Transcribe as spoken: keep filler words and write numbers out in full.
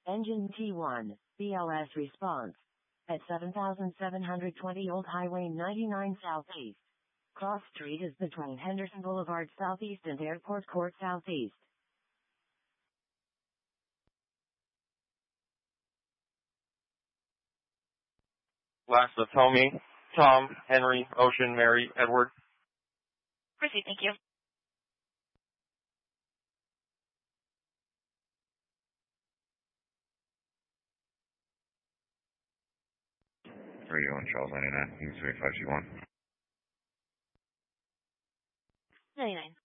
Engine T one, B L S response. At seven thousand seven hundred twenty Old Highway ninety-nine Southeast. Cross Street is between Henderson Boulevard Southeast and Airport Court Southeast. Last of Tommy, Tom, Henry, Ocean, Mary, Edward. Proceed, thank you. Radio on Charles ninety-nine, King three five two one. ninety-nine.